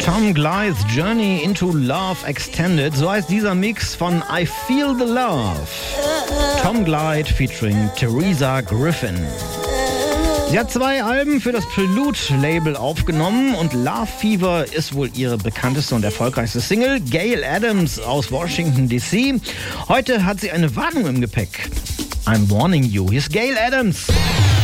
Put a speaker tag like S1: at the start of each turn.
S1: Tom Glythe's Journey into Love Extended, so heißt dieser Mix von I Feel the Love. Tom Glythe featuring Teresa Griffin. Sie hat 2 Alben für das Prelude-Label aufgenommen und Love Fever ist wohl ihre bekannteste und erfolgreichste Single. Gail Adams aus Washington D.C. Heute hat sie eine Warnung im Gepäck. I'm warning you. Hier ist Gail Adams.